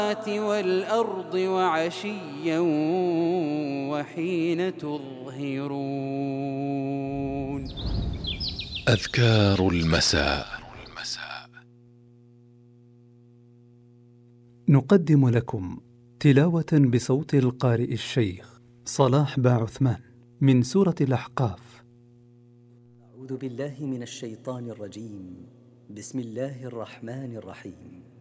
والأرض وعشيا وحين تظهرون. أذكار المساء. نقدم لكم تلاوة بصوت القارئ الشيخ صلاح باعثمان من سورة الأحقاف. أعوذ بالله من الشيطان الرجيم. بسم الله الرحمن الرحيم.